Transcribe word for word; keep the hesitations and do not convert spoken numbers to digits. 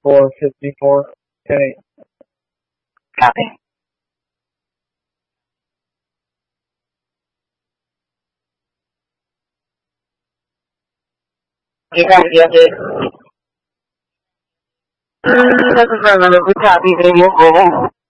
four fifty-four. Okay. Copy. You got the update. Mm, doesn't remember. We copy. Maybe it's